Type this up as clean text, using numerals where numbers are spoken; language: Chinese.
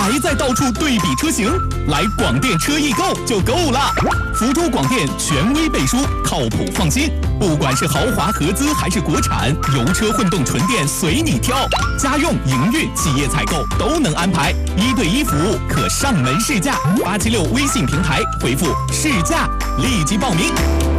还在到处对比车型？来广电车易购就够了。福州广电权威背书，靠谱放心。不管是豪华合资还是国产，油车、混动、纯电随你挑。家用、营运、企业采购都能安排，1对1服务，可上门试驾。876微信平台回复试驾，立即报名。